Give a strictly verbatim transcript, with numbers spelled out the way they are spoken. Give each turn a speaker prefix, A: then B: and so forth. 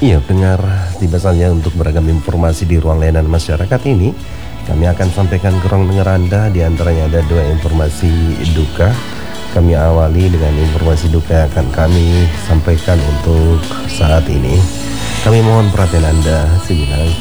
A: Iya, pendengar, tiba saatnya untuk beragam informasi di ruang layanan masyarakat ini. Kami akan sampaikan ke ruang dengar Anda, di antaranya ada dua informasi duka. Kami awali dengan informasi duka yang akan kami sampaikan untuk saat ini. Kami mohon perhatian Anda sejenak.